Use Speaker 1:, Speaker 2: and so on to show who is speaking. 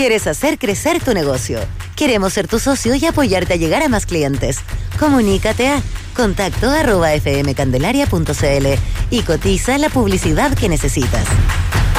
Speaker 1: ¿Quieres hacer crecer tu negocio? Queremos ser tu socio y apoyarte a llegar a más clientes. Comunícate a contacto@fmcandelaria.cl y cotiza la publicidad que necesitas.